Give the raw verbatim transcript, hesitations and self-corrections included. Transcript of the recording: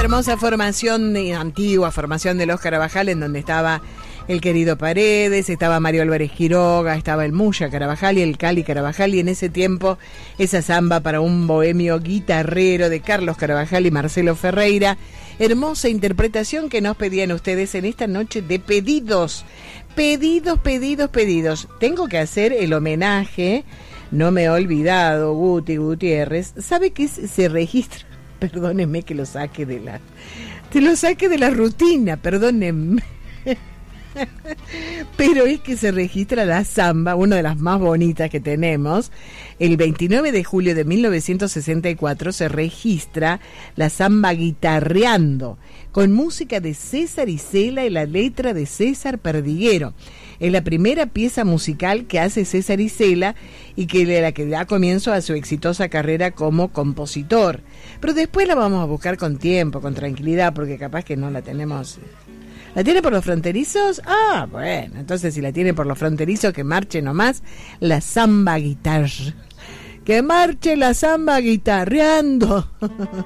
hermosa formación, de, antigua formación de los Carabajal, en donde estaba el querido Paredes, estaba Mario Álvarez Quiroga, estaba el Muya Carabajal y el Cali Carabajal, y en ese tiempo esa samba para un bohemio guitarrero de Carlos Carabajal y Marcelo Ferreira. Hermosa interpretación que nos pedían ustedes en esta noche de pedidos. Pedidos, pedidos, pedidos. Tengo que hacer el homenaje, no me he olvidado, Guti Gutiérrez. ¿Sabe qué se registra? Perdónenme que lo saque de la... Te lo saque de la rutina, perdónenme. Pero es que se registra la samba, una de las más bonitas que tenemos. El veintinueve de julio de mil novecientos sesenta y cuatro se registra la samba Guitarreando, con música de César Isela y la letra de César Perdiguero. Es la primera pieza musical que hace César Isela y que le la que da comienzo a su exitosa carrera como compositor. Pero después la vamos a buscar con tiempo, con tranquilidad, porque capaz que no la tenemos. ¿La tiene por los fronterizos? Ah, bueno, entonces si la tiene por los fronterizos, que marche nomás la samba guitarra. Que marche la samba guitarreando.